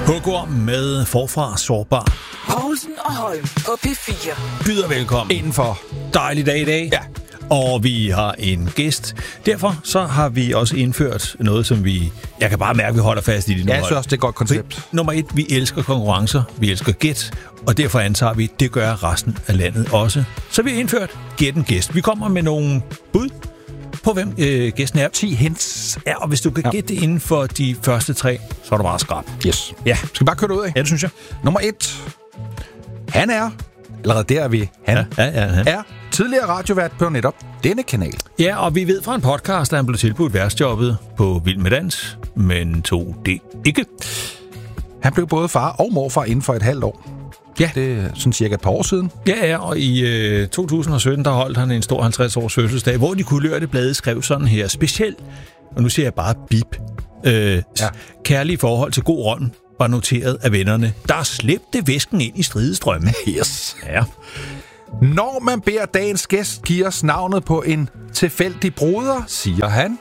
Hugorm med Forfra Sårbar. Poulsen og Holm på P4. Byder velkommen. Indenfor. Dejlig dag i dag. Ja. Og vi har en gæst. Derfor så har vi også indført noget, som jeg kan bare mærke, at vi holder fast i det. Ja, jeg synes også, det er et godt koncept. Nummer 1, vi elsker konkurrencer, vi elsker gæt, og derfor antager vi, det gør resten af landet også. Så vi har indført gæt en gæst. Vi kommer med nogle bud på, hvem gæsten er. 10 hints. Ja, og hvis du kan gætte det inden for de første 3, så er du bare skrab. Yes. Ja. Skal vi bare køre det ud af? Ja, det synes jeg. Nummer 1. Han er, allerede der er vi, han er tidligere radiovært på netop denne kanal. Ja, og vi ved fra en podcast, at han blev tilbudt værtsjobbet på Vild med Dans, men tog det ikke. Han blev både far og morfar inden for et halvt år. Ja. Det er sådan cirka et par år siden. Ja, og i 2017, der holdt han en stor 50-års fødselsdag, hvor de kulørte blade skrev sådan her specielt, og nu siger jeg bare bip, kærlige forhold til god ånd var noteret af vennerne. Der slæbte væsken ind i stridestrømmen. Yes. Ja. Når man beder dagens gæst give os navnet på en tilfældig broder, siger han...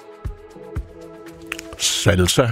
Salsa.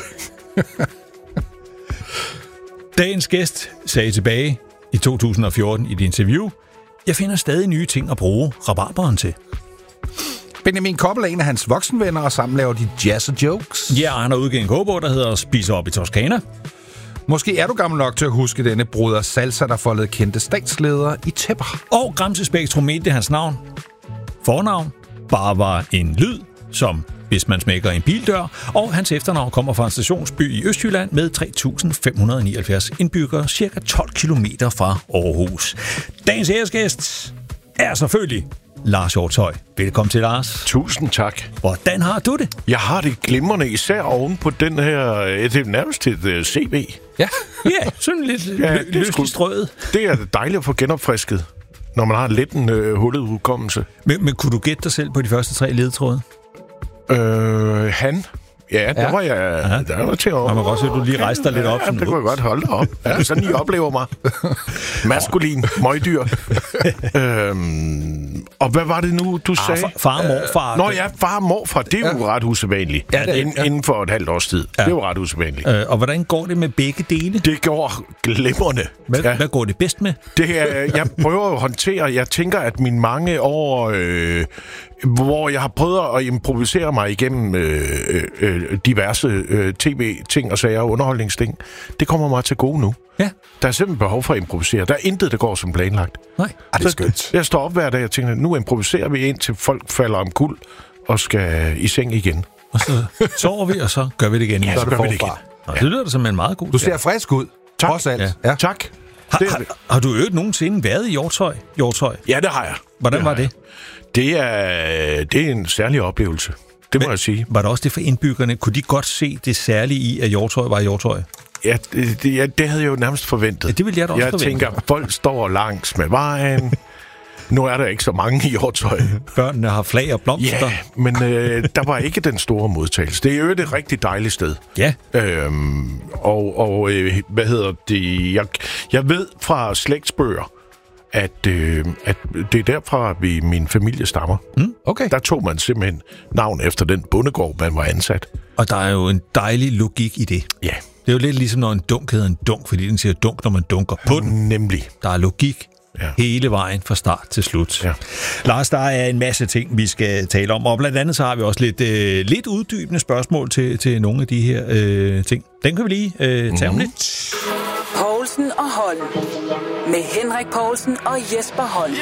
Dagens gæst sagde tilbage i 2014 i et interview, jeg finder stadig nye ting at bruge rabarberen til. Benjamin Koppel er en af hans voksenvenner, og sammen laver de jazz og jokes. Ja, han har udgivet en kogebog, der hedder Spiser op i Toskana. Måske er du gammel nok til at huske denne broder Salsa, der foldede kendte statsledere i tæpper. Og Gramse Spektrum mente hans navn. Fornavn bare var en lyd, som hvis man smækker en bildør, og hans efternavn kommer fra en stationsby i Østjylland med 3.579 indbyggere, cirka 12 kilometer fra Aarhus. Dagens æresgæst er selvfølgelig Lars Hjortshøj. Velkommen til, Lars. Tusind tak. Hvordan har du det? Jeg har det glimrende, især oven på den her, det er nærmest et CV. Ja, Ja, sådan lidt løsligt strøget. Det er dejligt at få genopfrisket, når man har lidt en hullet udkommelse. Men kunne du gætte dig selv på de første 3 ledetråde? Han? Ja, der var jeg der var til at... Man kan godt se, at du lige rejste dig lidt op. Ja, det kunne jeg godt holde dig op. Ja, sådan I oplever mig. Maskulin, møgdyr. Og hvad var det nu, du sagde? Far og morfar. Nå ja, far og morfar, det er jo ret usædvanligt. Ja, det er- Inden for et halvt års tid. Ja. Det er jo ret usædvanligt. Og hvordan går det med begge dele? Det går glimrende. Hvad går det bedst med? Det er, jeg prøver at håndtere, jeg tænker, at mine mange år, hvor jeg har prøvet at improvisere mig igennem diverse tv-ting og sager og underholdningsting, det kommer mig til gode nu. Ja. Der er simpelthen behov for at improvisere. Der er intet, der går som planlagt. Nej. det er skønt. Jeg står op hver dag og tænker, nu improviserer vi indtil folk falder omkuld og skal i seng igen. Og så sover vi, og så gør vi det igen. Ja, Så så er det gør vi det forfra. igen. Nå, det lyder da som en meget god. Du ser frisk ud. Tak. Trods alt. Ja. Ja. Tak. Har du øvrigt nogensinde været i Hjortshøj? Ja, det har jeg. Hvordan var det? Det er en særlig oplevelse. Det må jeg sige. Var det også det for indbyggerne? Kunne de godt se det særlige i, at Hjortshøj var i Hjortshøj? Ja, det havde jeg jo nærmest forventet. Ja, det ville jeg da også Jeg forvente. tænker, folk står langs med vejen. Nu er der ikke så mange i Hjortshøj. Børnene har flag og blomster. Ja, men der var ikke den store modtagelse. Det er jo et rigtig dejligt sted. Ja. Hvad hedder det? Jeg ved fra slægtsbøger, at det er derfra, min familie stammer. Okay. Der tog man simpelthen navn efter den bondegård, man var ansat. Og der er jo en dejlig logik i det. Ja, Det er jo lidt ligesom, når en dunk hedder en dunk, fordi den siger dunk, når man dunker på den. nemlig. Der er logik Ja. hele vejen fra start til slut. Ja. Lars, der er en masse ting, vi skal tale om, og blandt andet så har vi også lidt uddybende spørgsmål til nogle af de her ting. Den kan vi lige tage om lidt. Poulsen og Holm. Med Henrik Poulsen og Jesper Holm.